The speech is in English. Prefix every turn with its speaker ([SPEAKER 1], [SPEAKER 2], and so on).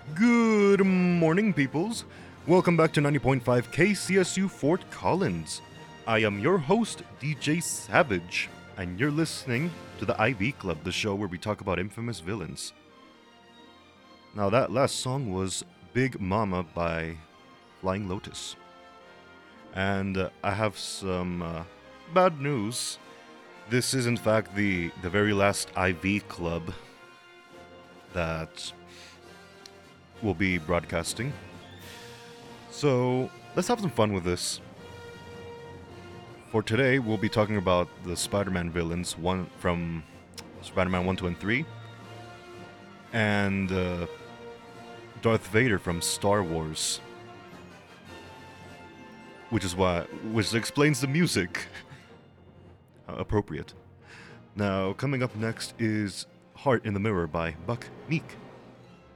[SPEAKER 1] Good morning, peoples. Welcome back to 90.5 KCSU Fort Collins. I am your host, DJ Savage, and you're listening to the IV Club, the show where we talk about infamous villains. Now, that last song was Big Mama by Flying Lotus. And I have some bad news. This is, in fact, the very last IV Club that will be broadcasting. So let's have some fun with this. For today, we'll be talking about the Spider-Man villains, one from Spider-Man 1, 2, and 3, and Darth Vader from Star Wars, which explains the music. Appropriate. Now, coming up next is Heart in the Mirror by Buck Meek.